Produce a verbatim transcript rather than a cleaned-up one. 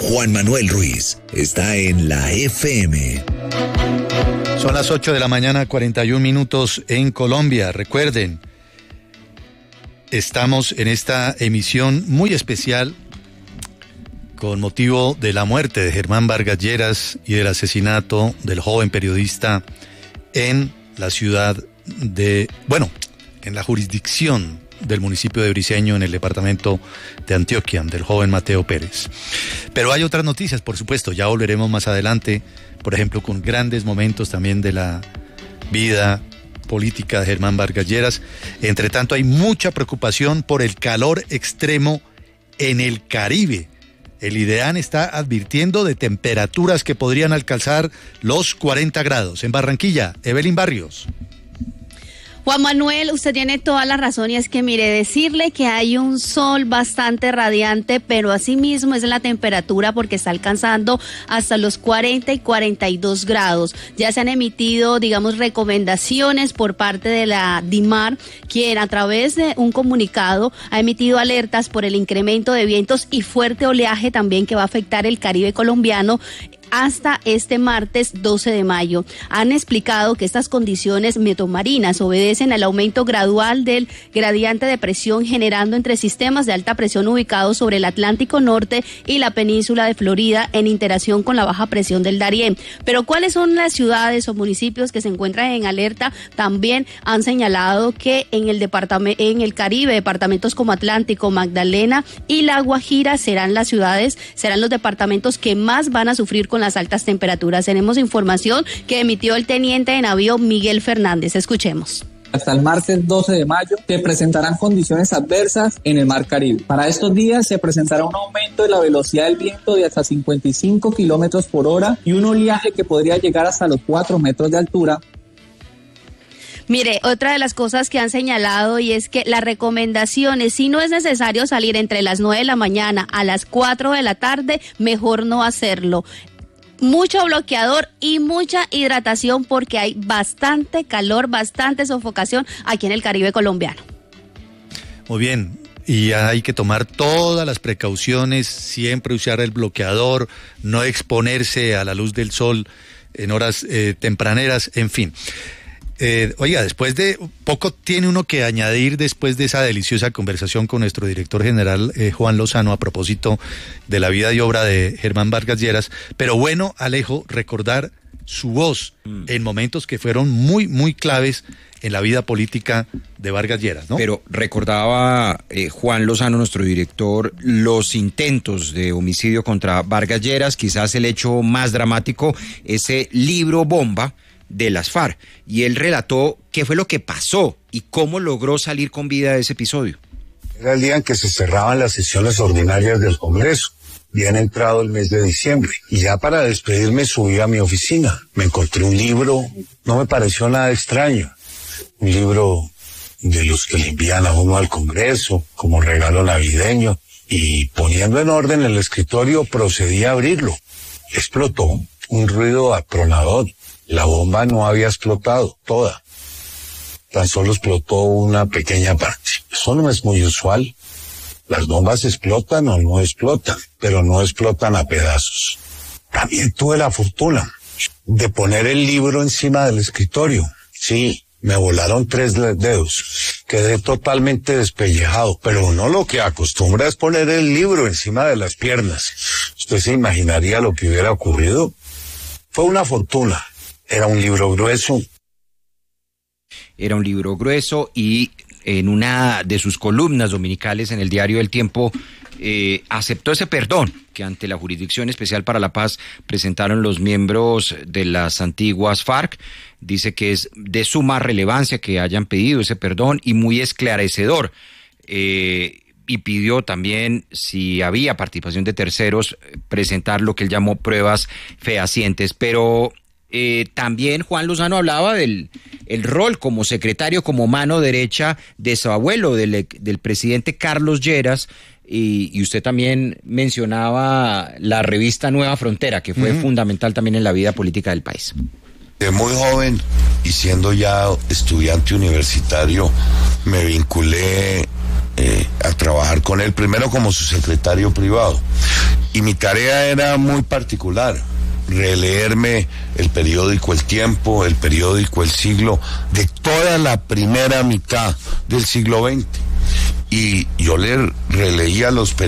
Juan Manuel Ruiz está en la F M. Son las ocho de la mañana, cuarenta y un minutos en Colombia. Recuerden, estamos en esta emisión muy especial con motivo de la muerte de Germán Vargas Lleras y del asesinato del joven periodista en la ciudad de, bueno, en la jurisdicción del municipio de Briceño, en el departamento de Antioquia, del joven Mateo Pérez. Pero hay otras noticias, por supuesto, ya volveremos más adelante, por ejemplo, con grandes momentos también de la vida política de Germán Vargas Lleras. Entre tanto, hay mucha preocupación por el calor extremo en el Caribe. El IDEAN está advirtiendo de temperaturas que podrían alcanzar los cuarenta grados. En Barranquilla, Evelyn Barrios. Juan Manuel, usted tiene toda la razón y es que mire, decirle que hay un sol bastante radiante, pero asimismo es la temperatura porque está alcanzando hasta los cuarenta y cuarenta y dos grados. Ya se han emitido, digamos, recomendaciones por parte de la DIMAR, quien a través de un comunicado ha emitido alertas por el incremento de vientos y fuerte oleaje también que va a afectar el Caribe colombiano hasta este martes doce de mayo. Han explicado que estas condiciones meteomarinas obedecen al aumento gradual del gradiente de presión, generando entre sistemas de alta presión ubicados sobre el Atlántico Norte y la península de Florida en interacción con la baja presión del Darién. Pero ¿cuáles son las ciudades o municipios que se encuentran en alerta? También han señalado que en el departamento, en el Caribe, departamentos como Atlántico, Magdalena y La Guajira serán las ciudades, serán los departamentos que más van a sufrir con las altas temperaturas. Tenemos información que emitió el teniente de navío Miguel Fernández. Escuchemos. Hasta el martes doce de mayo se presentarán condiciones adversas en el Mar Caribe. Para estos días se presentará un aumento de la velocidad del viento de hasta cincuenta y cinco kilómetros por hora y un oleaje que podría llegar hasta los cuatro metros de altura. Mire, otra de las cosas que han señalado y es que la recomendación es, si no es necesario salir entre las nueve de la mañana a las cuatro de la tarde, mejor no hacerlo. Mucho bloqueador y mucha hidratación porque hay bastante calor, bastante sofocación aquí en el Caribe colombiano. Muy bien, y hay que tomar todas las precauciones, siempre usar el bloqueador, no exponerse a la luz del sol en horas eh, tempraneras, en fin. Eh, oiga, después de poco tiene uno que añadir después de esa deliciosa conversación con nuestro director general eh, Juan Lozano a propósito de la vida y obra de Germán Vargas Lleras, pero bueno, Alejo, recordar su voz mm. en momentos que fueron muy, muy claves en la vida política de Vargas Lleras, ¿no? Pero recordaba eh, Juan Lozano, nuestro director, los intentos de homicidio contra Vargas Lleras, quizás el hecho más dramático, ese libro bomba de las FARC, y él relató qué fue lo que pasó y cómo logró salir con vida de ese episodio. Era el día en que se cerraban las sesiones ordinarias del Congreso. Bien entrado el mes de diciembre. Y ya para despedirme subí a mi oficina. Me encontré un libro, no me pareció nada extraño. Un libro de los que le envían a uno al Congreso como regalo navideño. Y poniendo en orden el escritorio procedí a abrirlo. Explotó. Un ruido atronador. La bomba no había explotado toda. Tan solo explotó una pequeña parte. Eso no es muy usual. Las bombas explotan o no explotan, pero no explotan a pedazos. También tuve la fortuna de poner el libro encima del escritorio. Sí, me volaron tres dedos. Quedé totalmente despellejado, pero uno lo que acostumbra es poner el libro encima de las piernas. ¿Usted se imaginaría lo que hubiera ocurrido? Fue una fortuna. Era un libro grueso. Era un libro grueso y en una de sus columnas dominicales en el diario El Tiempo eh, aceptó ese perdón que ante la Jurisdicción Especial para la Paz presentaron los miembros de las antiguas FARC. Dice que es de suma relevancia que hayan pedido ese perdón y muy esclarecedor. Eh, y pidió también, si había participación de terceros, presentar lo que él llamó pruebas fehacientes. Pero Eh, también Juan Lozano hablaba del el rol como secretario, como mano derecha de su abuelo, del, del presidente Carlos Lleras, y, y usted también mencionaba la revista Nueva Frontera, que fue uh-huh. fundamental también en la vida política del país. De muy joven y siendo ya estudiante universitario, me vinculé eh, a trabajar con él, primero como su secretario privado, y mi tarea era muy particular, releerme el periódico El Tiempo, el periódico El Siglo, de toda la primera mitad del siglo veinte. Y yo le releía los periódicos